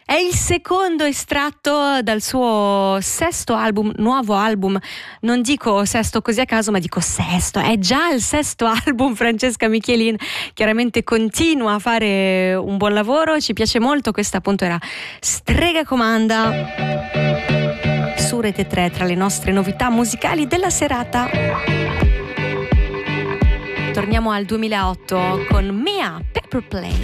È il secondo estratto dal suo sesto album, nuovo album. Non dico sesto così a caso, ma dico sesto. È già il sesto album. Francesca Michelin chiaramente continua a fare un buon lavoro. Ci piace molto. Questa appunto era Strega Comanda su Rete 3, tra le nostre novità musicali della serata. Torniamo al 2008 con Mia Paper Plane.